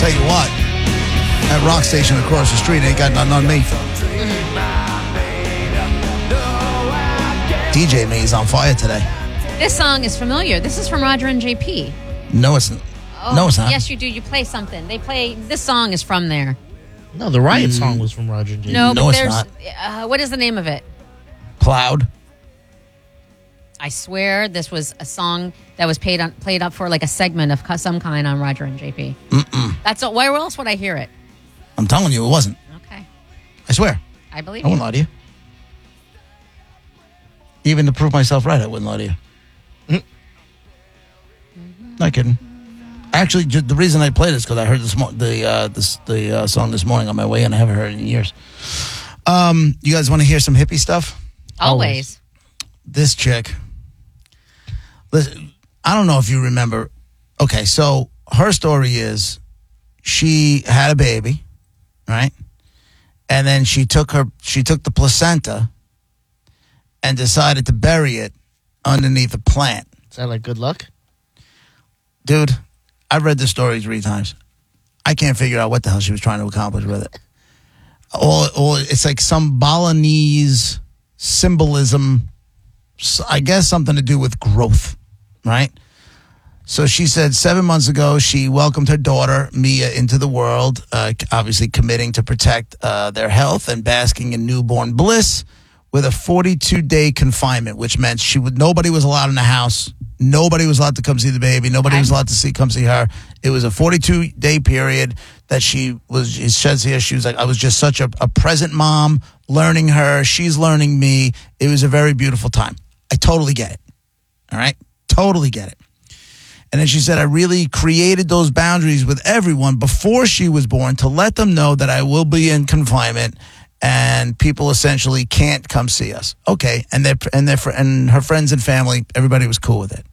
tell you what, that rock station across the street ain't got nothing on me. DJ Me is on fire today. This song is familiar. This is from Roger and JP. No, it's not. Oh, no, it's not. Yes, you do. You play something. This song is from there. No, the Riot song was from Roger and JP. No, but it's there's. not. What is the name of it? Cloud. I swear this was a song that was played up for like a segment of some kind on Roger and JP. That's where else would I hear it? I'm telling you, it wasn't. Okay. I swear. I believe I wouldn't lie to you. Even to prove myself right, I wouldn't lie to you. Not kidding. Actually, the reason I played it is because I heard the song this morning on my way in. I haven't heard it in years. You guys want to hear some hippie stuff? Always. This chick. Listen, I don't know if you remember. Okay, so her story is she had a baby, right? And then she took the placenta and decided to bury it underneath a plant. Is that like good luck? Dude, I've read the story 3 times. I can't figure out what the hell she was trying to accomplish with it. It's like some Balinese symbolism, I guess something to do with growth, right? So she said 7 months ago, she welcomed her daughter, Mia, into the world, obviously committing to protect their health and basking in newborn bliss with a 42-day confinement, which meant nobody was allowed in the house. Nobody was allowed to come see the baby. Nobody was allowed to come see her. It was a 42-day period that she says here, she was like, I was just such a present mom, learning her. She's learning me. It was a very beautiful time. I totally get it. All right? Totally get it. And then she said, I really created those boundaries with everyone before she was born to let them know that I will be in confinement and people essentially can't come see us. Okay. And her friends and family, everybody was cool with it.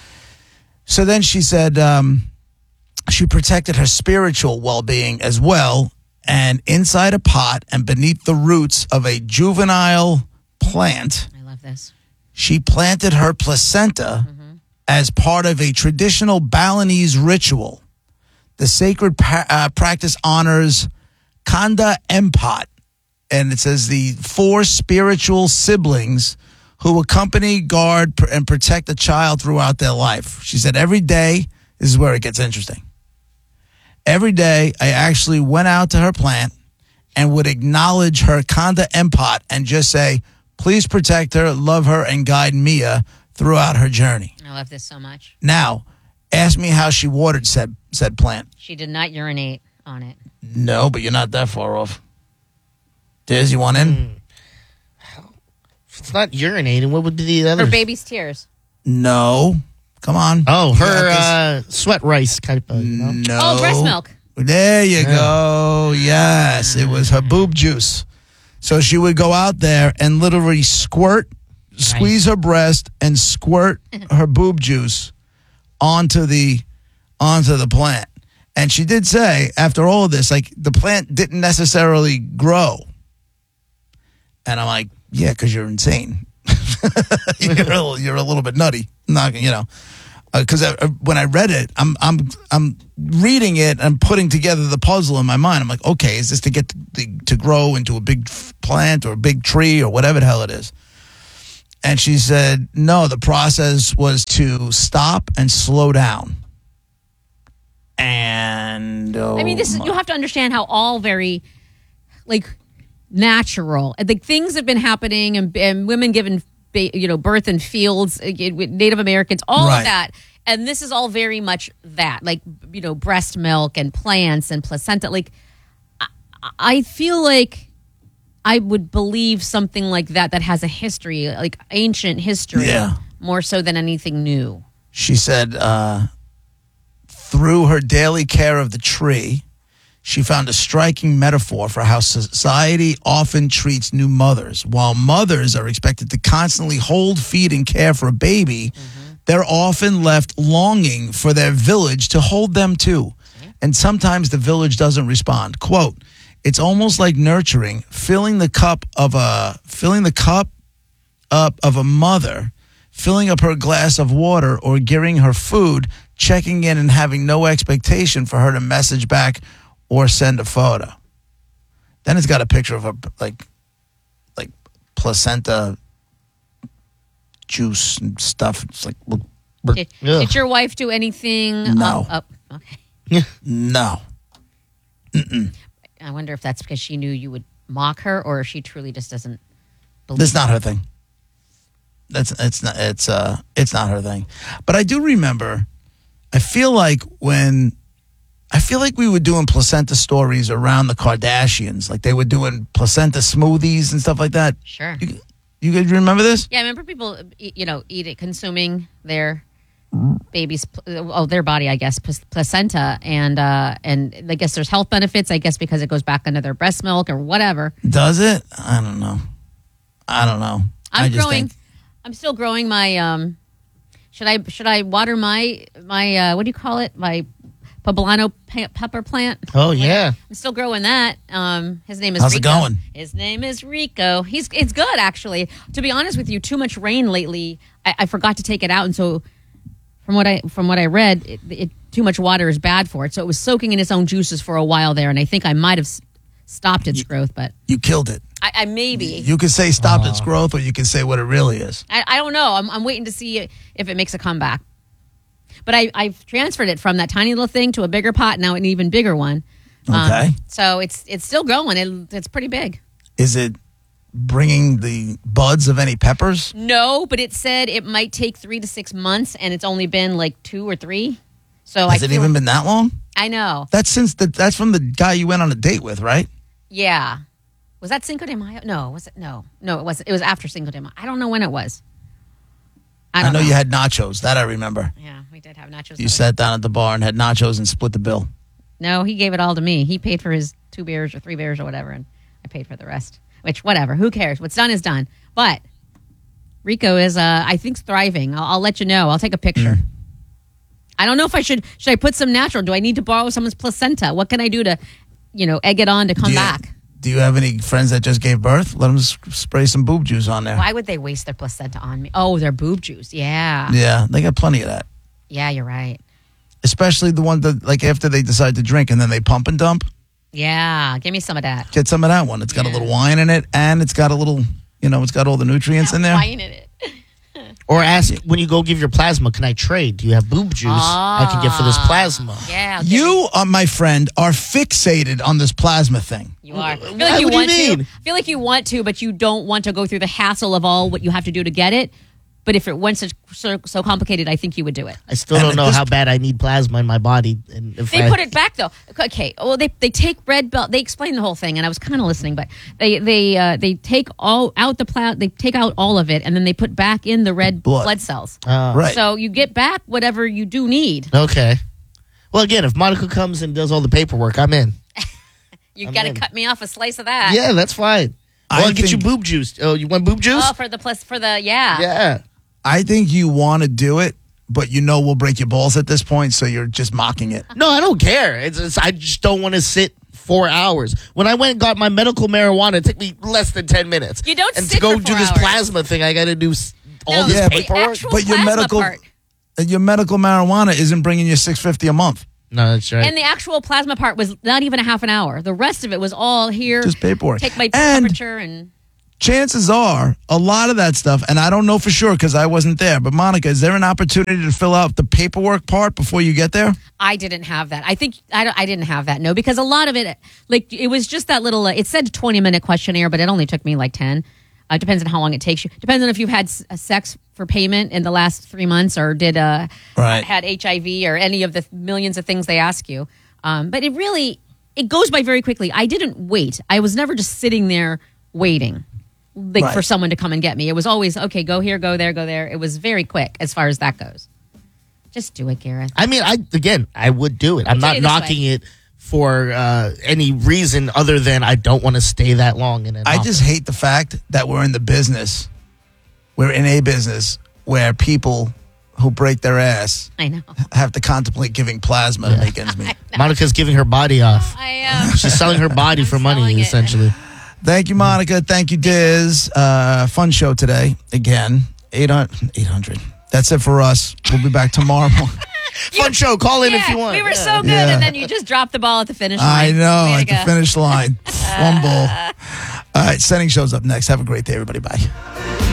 So then she said she protected her spiritual well-being as well. And inside a pot and beneath the roots of a juvenile plant, I love this. She planted her placenta as part of a traditional Balinese ritual. The sacred practice honors Kanda Empot, and it says the 4 spiritual siblings who accompany, guard, and protect the child throughout their life. She said, every day, this is where it gets interesting. Every day, I actually went out to her plant and would acknowledge her Kanda Empot and just say, please protect her, love her, and guide Mia throughout her journey. I love this so much. Now, ask me how she watered said plant. She did not urinate on it. No, but you're not that far off. Diz, you want in? If it's not urinating, what would be the other? Her baby's tears. No. Come on. Oh, her sweat rice type of. No. Oh, breast milk. There you go. Yes, it was her boob juice. So she would go out there and literally squeeze her breast and squirt her boob juice onto the plant. And she did say, after all of this, like, the plant didn't necessarily grow. And I'm like, yeah, because you're insane. you're a little bit nutty. Not, because when I read it, I'm reading it and putting together the puzzle in my mind. I'm like, okay, is this to get to grow into a big plant or a big tree or whatever the hell it is? And she said, no, the process was to stop and slow down. And you have to understand how all very natural. Like, things have been happening and women given birth in fields, Native Americans, all of that. And this is all very much that, breast milk and plants and placenta. Like, I feel like I would believe something like that has a history, like ancient history, more so than anything new. She said, through her daily care of the tree, she found a striking metaphor for how society often treats new mothers. While mothers are expected to constantly hold, feed, and care for a baby, they're often left longing for their village to hold them too. And sometimes the village doesn't respond. Quote, it's almost like nurturing, filling the cup up of a mother, filling up her glass of water or giving her food, checking in and having no expectation for her to message back or send a photo. Then it's got a picture of a like placenta juice and stuff. It's like, Did your wife do anything? No. Okay. No. I wonder if that's because she knew you would mock her, or if she truly just doesn't believe. That's not her thing. It's not her thing. But I do remember. I feel like we were doing placenta stories around the Kardashians, like they were doing placenta smoothies and stuff like that. Sure. You guys remember this? Yeah, I remember people, consuming their baby's, their body, I guess, placenta, and I guess there's health benefits, I guess, because it goes back into their breast milk or whatever. Does it? I don't know. I'm still growing my. Should I water my what do you call it? My poblano pepper plant. Oh yeah, I'm still growing that. His name is. How's Rico. it going? His name is Rico. It's good actually. To be honest with you, too much rain lately. I forgot to take it out, and so from what I read, too much water is bad for it. So it was soaking in its own juices for a while there, and I think I might have stopped its growth, but you killed it. I maybe. You could say stopped its growth, or you could say what it really is. I don't know. I'm waiting to see if it makes a comeback. But I've transferred it from that tiny little thing to a bigger pot, now an even bigger one. Okay. So it's still growing. It's pretty big. Is it bringing the buds of any peppers? No, but it said it might take 3 to 6 months, and it's only been like 2 or 3. So has it even been that long? I know. That's from the guy you went on a date with, right? Yeah. Was that Cinco de Mayo? No, was it? No, it wasn't. It was after Cinco de Mayo. I don't know when it was. I know you had nachos. That I remember. Yeah, we did have nachos. You sat down at the bar and had nachos and split the bill. No, he gave it all to me. He paid for his 2 beers or 3 beers or whatever, and I paid for the rest. Which, whatever. Who cares? What's done is done. But Rico is, I think, thriving. I'll let you know. I'll take a picture. I don't know if I should I put some natural? Do I need to borrow someone's placenta? What can I do to, egg it on to come back? Do you have any friends that just gave birth? Let them spray some boob juice on there. Why would they waste their placenta on me? Oh, their boob juice. Yeah. Yeah, they got plenty of that. Yeah, you're right. Especially the one that, like, after they decide to drink and then they pump and dump. Yeah, give me some of that. Get some of that one. It's got a little wine in it, and it's got a little, it's got all the nutrients in there. Wine in it. Or ask when you go give your plasma, can I trade? Do you have boob juice I can get for this plasma? Yeah. You, my friend, are fixated on this plasma thing. You are. I feel like What do you mean? I feel like you want to, but you don't want to go through the hassle of all what you have to do to get it. But if it wasn't so complicated, I think you would do it. I still don't know how bad I need plasma in my body. And if They put it back though. Okay. Well, they take red belt. They explain the whole thing, and I was kind of listening, but they take all out they take out all of it, and then they put back in the red blood cells. Right. So you get back whatever you do need. Okay. Well, again, if Monica comes and does all the paperwork, I'm in. You got to cut me off a slice of that. Yeah, that's fine. Well, I'll get you boob juice. Oh, you want boob juice? Oh, for the yeah. Yeah. I think you want to do it, but we'll break your balls at this point, so you're just mocking it. No, I don't care. I just don't want to sit 4 hours. When I went and got my medical marijuana, it took me less than 10 minutes. You don't and sit to go for 4 do this hours. plasma thing, I got to do all this paperwork. But your medical marijuana isn't bringing you $650 a month. No, that's right. And the actual plasma part was not even a half an hour. The rest of it was all here. Just paperwork. Take my temperature and... Chances are, a lot of that stuff, and I don't know for sure because I wasn't there, but Monica, is there an opportunity to fill out the paperwork part before you get there? I didn't have that. I think I didn't have that, no, because a lot of it, like, it was just that little, it said 20-minute questionnaire, but it only took me like 10. Depends on how long it takes you. Depends on if you've had sex for payment in the last 3 months or had HIV or any of the millions of things they ask you. But it goes by very quickly. I didn't wait. I was never just sitting there waiting. For someone to come and get me. It was always, okay, go here, go there, go there. It was very quick as far as that goes. Just do it, Gareth. I mean, I would do it. I'm not knocking it for any reason other than I don't want to stay that long in an office. Just hate the fact that we're in a business where people who break their ass have to contemplate giving plasma to make ends meet. Monica's giving her body off. I am. She's selling her body for money, essentially. Thank you, Monica. Thank you, Diz. Fun show today. Again, 800. That's it for us. We'll be back tomorrow morning. Fun show. Call in if you want. We were so good, and then you just dropped the ball at the finish line. I know, at the finish line. Fumble. All right, Setting Show's up next. Have a great day, everybody. Bye.